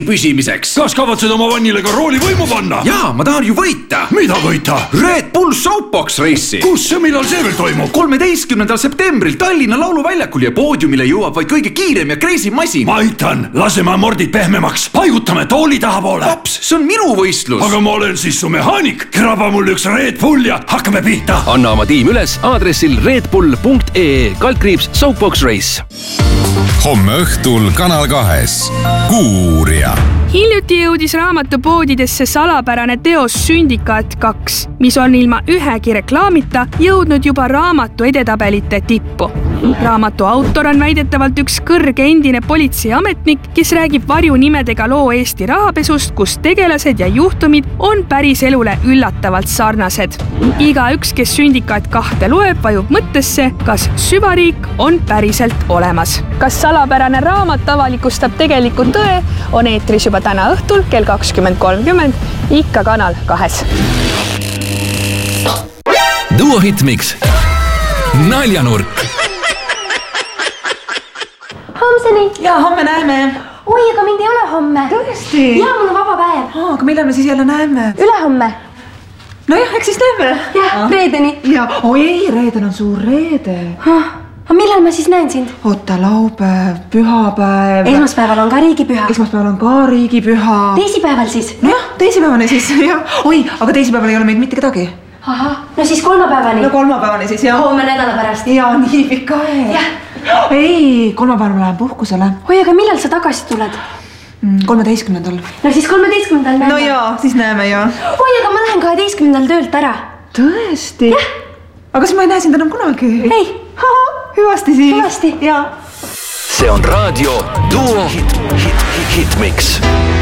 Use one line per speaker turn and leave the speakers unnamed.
püsimiseks.
Kas kavatsed oma vannile ka rooli võimu panna?
Jaa, ma tahan ju võita.
Mida võita?
Red Bull Soapbox Race'i.
Kus ja millal see veel toimub?
13. septembril Tallinna lauluväljakul ja poodiumile jõuab vaid kõige kiirem ja kreisim masin.
Ma aitan, laseme mordid pehmemaks. Paigutame tooli tahapoole.
Paps, see on minu võistlus.
Aga ma olen siis su mehaanik. Kraba mul üks Red Bull ja hakkame pihta.
Anna oma tiim üles aadressil redbull.ee /Soapbox Race.
Homme õhtul Kanal 2 Kuuuurija.
Hiljuti jõudis raamatupoodidesse salapärane teos Sündikaat 2, mis on ilma ühegi reklaamita jõudnud juba raamatu edetabelite tippu. Raamatu autor on väidetavalt üks kõrge endine politseiametnik, kes räägib varjunimedega loo Eesti rahapesust, kus tegelased ja juhtumid on päris elule üllatavalt sarnased. Igaüks, kes Sündikaat 2 loeb, vajub mõttesse, kas süvariik on päriselt olemas. Kas salapärane raamat avalikustab tegeliku tõe, on eetris juba täna õhtul kell 20.30, ikka Kanal 2.
Duo Hitmix. Naljanurk.
Homseni.
Jaa, homme näeme.
Oi, aga mind ei ole homme.
Tõesti?
Jaa, mul on vaba päev.
Aga millal me siis jälle näeme?
Ülehomme.
Nojah, eks siis näeme.
Jah, reedeni.
Oi ei, reeden on suur reede.
Aga millal ma siis näen sind?
Oota, laupäev, pühapäev.
Esmaspäeval on ka riigipüha.
Esmaspäeval on ka riigipüha.
Teisipäeval siis?
Nojah, teisipäevane siis, jah. Oi, aga teisipäeval ei ole meid mitte kedagi.
Ahah, no siis kolmapäevani.
No kolmapäevani siis, jah.
Homme nädala pärast.
Jaa, nii pikka aeg.
Jah.
Ei, kolmapäeval ma lähen puhkusele.
Oi, aga millal sa tagasi tuled?
13.
No siis 13. näeme.
No jaa, siis näeme, jah.
Oi, aga ma lähen 12. töölt ära.
Tõesti?
Jah.
Aga siis ma ei näe sind enam kunagi.
Ei.
Hüvasti siis.
Hüvasti.
Jaa.
See on raadio Duo Hitmix.